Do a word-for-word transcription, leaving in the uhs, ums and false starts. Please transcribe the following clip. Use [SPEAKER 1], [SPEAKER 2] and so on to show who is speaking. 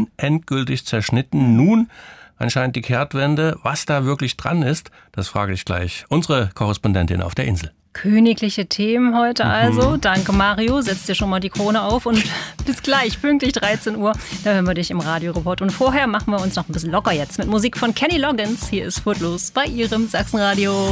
[SPEAKER 1] Berlin endgültig zerschnitten. Nun anscheinend die Kehrtwende. Was da wirklich dran ist, das frage ich gleich unsere Korrespondentin auf der Insel.
[SPEAKER 2] Königliche Themen heute also. Mhm. Danke, Mario. Setz dir schon mal die Krone auf und bis gleich, pünktlich dreizehn Uhr. Da hören wir dich im Radioreport. Und vorher machen wir uns noch ein bisschen locker jetzt mit Musik von Kenny Loggins. Hier ist Footloose bei Ihrem Sachsenradio.